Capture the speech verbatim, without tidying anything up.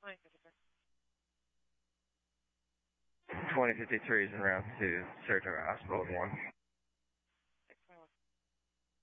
twenty fifty-three is in route to Saratoga Hospital one.